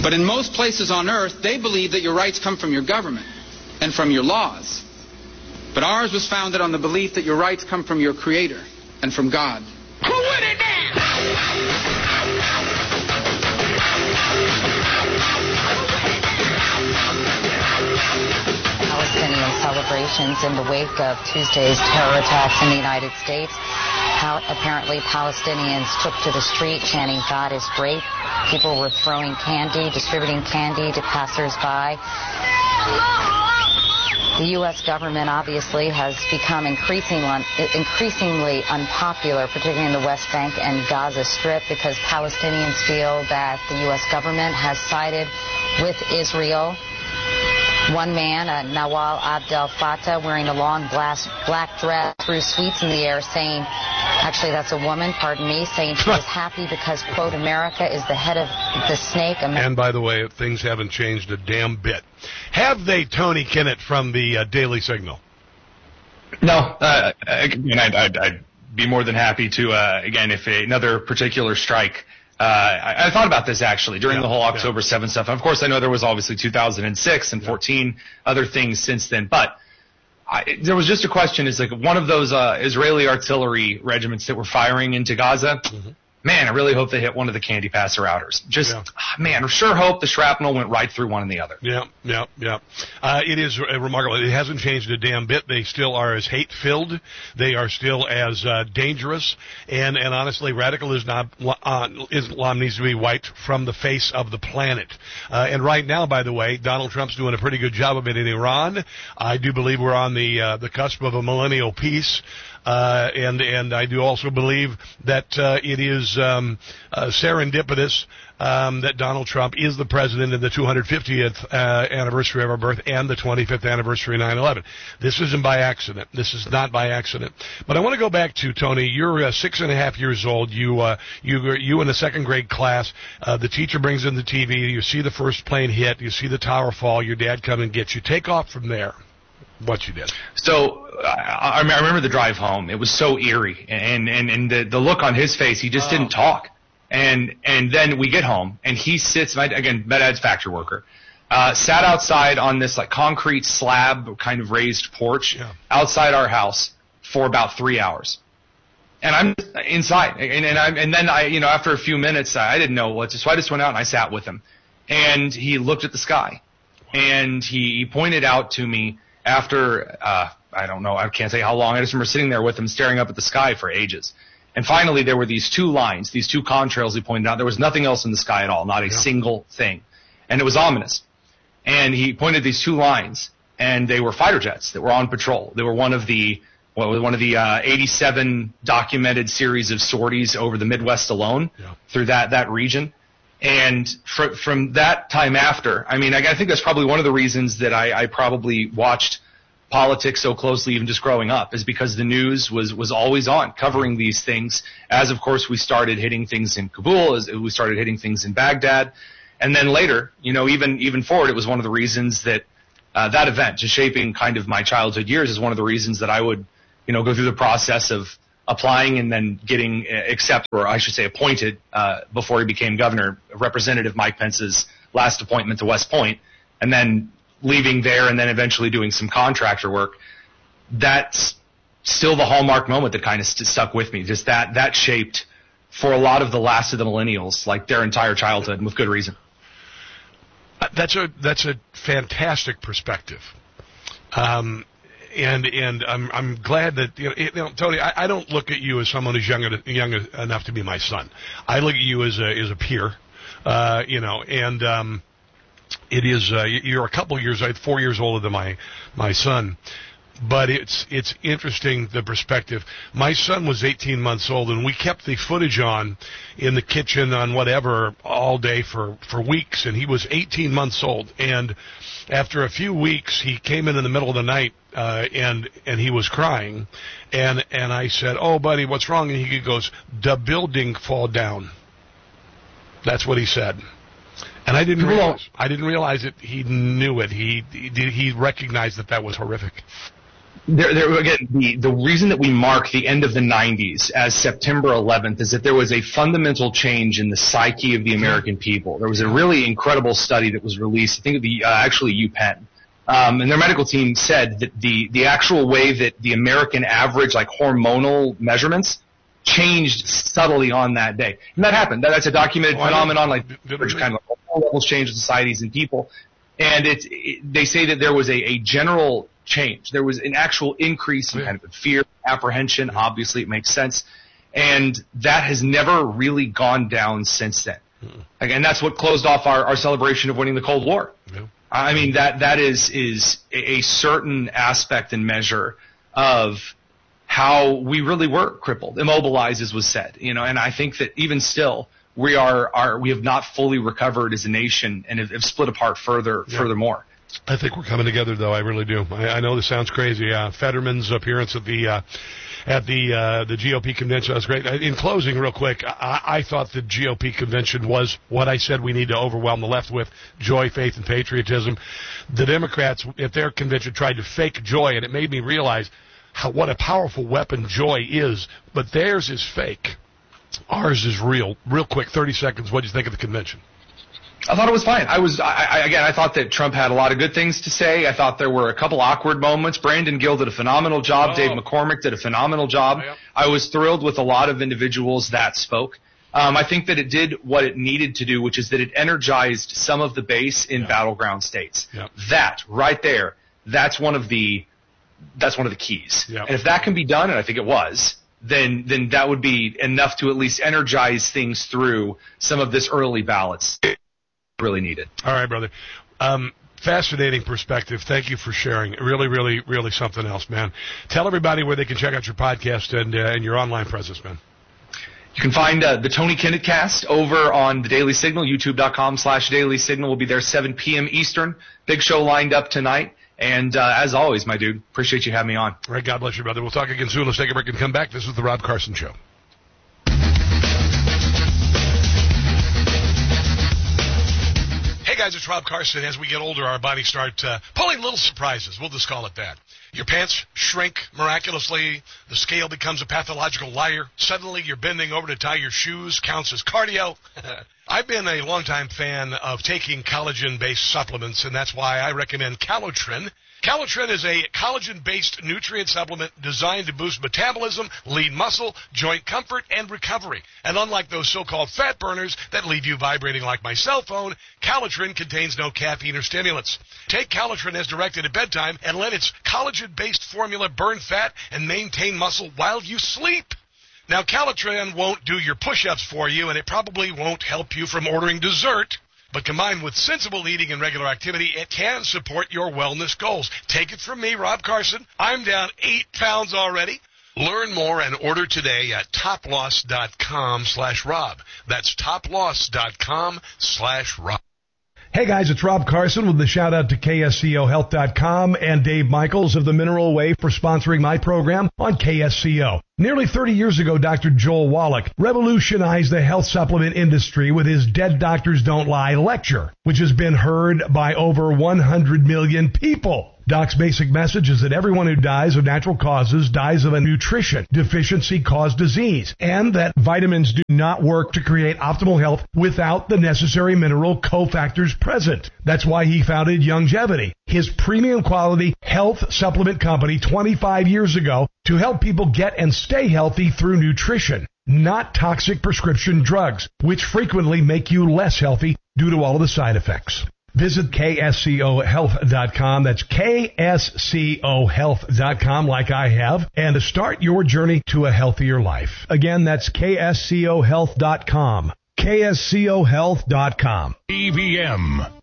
But in most places on earth, they believe that your rights come from your government and from your laws. But ours was founded on the belief that your rights come from your Creator and from God. Who would it now? Palestinian celebrations in the wake of Tuesday's terror attacks in the United States. Apparently, Palestinians took to the street chanting, "God is great." People were throwing candy, distributing candy to passersby. The U.S. government obviously has become increasingly unpopular, particularly in the West Bank and Gaza Strip, because Palestinians feel that the U.S. government has sided with Israel. One man, Nawal Abdel Fattah, wearing a long black dress, threw sweets in the air saying, actually that's a woman, pardon me, saying she was happy because, quote, America is the head of the snake. And by the way, things haven't changed a damn bit. Have they, Tony Kinnett from the Daily Signal? No. I'd be more than happy to, again, if another particular strike. I thought about this, actually, during the whole October 7th stuff. And of course, I know there was obviously 2006 and 14 other things since then. But there was just a question, is like one of those Israeli artillery regiments that were firing into Gaza, man, I really hope they hit one of the candy passer outers. Man, I sure hope the shrapnel went right through one and the other. It is remarkable. It hasn't changed a damn bit. They still are as hate-filled. They are still as dangerous. And honestly, radical Islam needs to be wiped from the face of the planet. And right now, by the way, Donald Trump's doing a pretty good job of it in Iran. I do believe we're on the cusp of a millennial peace. And I do also believe that it is serendipitous that Donald Trump is the president in the 250th anniversary of our birth and the 25th anniversary of 9/11. This isn't by accident. This is not by accident. But I want to go back to, Tony, you're 6.5 years old. You in the second grade class. The teacher brings in the TV. You see the first plane hit. You see the tower fall. Your dad come and gets you. Take off from there. What you did. So I remember the drive home. It was so eerie, and the look on his face, he just didn't talk. And then we get home, and he sits. Again, my dad's factory worker. Sat outside on this like concrete slab, kind of raised porch outside our house for about 3 hours. And I'm inside, and then after a few minutes, I didn't know what to. So I just went out and I sat with him, and he looked at the sky, and he pointed out to me. After, I don't know, I can't say how long, I just remember sitting there with him staring up at the sky for ages. And finally there were these two lines, these two contrails he pointed out. There was nothing else in the sky at all, not a single thing. And it was ominous. And he pointed these two lines, and they were fighter jets that were on patrol. They were one of the 87 documented series of sorties over the Midwest alone through that region. And from that time after, I mean, I think that's probably one of the reasons that I probably watched politics so closely even just growing up, is because the news was always on, covering these things, as of course we started hitting things in Kabul, as we started hitting things in Baghdad. And then later, even forward, it was one of the reasons that that event, just shaping kind of my childhood years, is one of the reasons that I would, go through the process of applying and then getting accepted, or I should say appointed, before he became governor, Representative Mike Pence's last appointment to West Point, and then leaving there and then eventually doing some contractor work. That's still the hallmark moment that kind of stuck with me. Just that shaped, for a lot of the last of the millennials, like their entire childhood, and with good reason. That's a fantastic perspective. And I'm glad that Tony. I don't look at you as someone who's young enough to be my son. I look at you as a peer, and it is you're a couple years, 4 years older than my son. But it's interesting, the perspective. My son was 18 months old, and we kept the footage on in the kitchen on whatever all day for weeks, and he was 18 months old. And after a few weeks, he came in the middle of the night, and he was crying, and I said, "Oh, buddy, what's wrong?" And he goes, "The building fall down." That's what he said. And I didn't realize it. He knew it. He recognized that was horrific. Again, the reason that we mark the end of the 90s as September 11th is that there was a fundamental change in the psyche of the American people. There was a really incredible study that was released, I think actually UPenn. And their medical team said that the actual way that the American average, like hormonal measurements, changed subtly on that day. And that happened. That's a documented phenomenon, like kind of levels change in societies and people. And they say that there was a general change. There was an actual increase in kind of fear, apprehension. Obviously, it makes sense. And that has never really gone down since then. Again, that's what closed off our celebration of winning the Cold War. Yeah. I mean, that is a certain aspect and measure of how we really were crippled, immobilized, as was said. And I think that even still, we have not fully recovered as a nation and have split apart furthermore. I think we're coming together, though. I really do. I know this sounds crazy. Fetterman's appearance at the GOP convention was great. In closing, real quick, I thought the GOP convention was what I said we need to overwhelm the left with: joy, faith, and patriotism. The Democrats at their convention tried to fake joy, and it made me realize what a powerful weapon joy is. But theirs is fake. Ours is real. Real quick, 30 seconds. What did you think of the convention? I thought it was fine. I thought that Trump had a lot of good things to say. I thought there were a couple awkward moments. Brandon Gill did a phenomenal job. Dave McCormick did a phenomenal job. Yep. I was thrilled with a lot of individuals that spoke. I think that it did what it needed to do, which is that it energized some of the base in battleground states. Yep. That right there, that's one of the keys. Yep. And if that can be done, and I think it was, then that would be enough to at least energize things through some of this early ballots. Really needed. All right, brother. Fascinating perspective. Thank you for sharing. Really, really, really something else, man. Tell everybody where they can check out your podcast and your online presence, man. You can find the Tony Kinnett Cast over on the Daily Signal, youtube.com/Daily Signal. We'll be there 7 p.m. Eastern. Big show lined up tonight. And as always, my dude, appreciate you having me on. All right, God bless you, brother. We'll talk again soon. Let's take a break and come back. This is the Rob Carson Show. Hey guys, it's Rob Carson. As we get older, our bodies start pulling little surprises. We'll just call it that. Your pants shrink miraculously. The scale becomes a pathological liar. Suddenly, you're bending over to tie your shoes. Counts as cardio. I've been a longtime fan of taking collagen-based supplements, and that's why I recommend Calotren. Calotren is a collagen-based nutrient supplement designed to boost metabolism, lean muscle, joint comfort, and recovery. And unlike those so-called fat burners that leave you vibrating like my cell phone, Calotren contains no caffeine or stimulants. Take Calotren as directed at bedtime and let its collagen-based formula burn fat and maintain muscle while you sleep. Now, Calotren won't do your push-ups for you, and it probably won't help you from ordering dessert. But combined with sensible eating and regular activity, it can support your wellness goals. Take it from me, Rob Carson. I'm down 8 pounds already. Learn more and order today at toploss.com/Rob. That's toploss.com/Rob. Hey guys, it's Rob Carson with the shout out to KSCOHealth.com and Dave Michaels of the Mineral Way for sponsoring my program on KSCO. Nearly 30 years ago, Dr. Joel Wallach revolutionized the health supplement industry with his Dead Doctors Don't Lie lecture, which has been heard by over 100 million people. Doc's basic message is that everyone who dies of natural causes dies of a nutrition deficiency caused disease, and that vitamins do not work to create optimal health without the necessary mineral cofactors present. That's why he founded Youngevity, his premium quality health supplement company 25 years ago, to help people get and stay healthy through nutrition, not toxic prescription drugs, which frequently make you less healthy due to all of the side effects. Visit KSCOHealth.com. That's KSCOHealth.com, like I have, and to start your journey to a healthier life. Again, that's KSCOHealth.com. KSCOHealth.com. EVM.